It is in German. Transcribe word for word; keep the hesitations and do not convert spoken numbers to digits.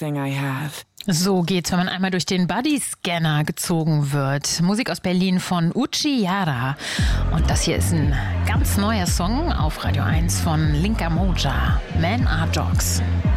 everything I have. So geht's, wenn man einmal durch den Bodyscanner gezogen wird. Musik aus Berlin von Uchi Yara. Und das hier ist ein ganz neuer Song auf Radio eins von Linka Moja. Men are Dogs.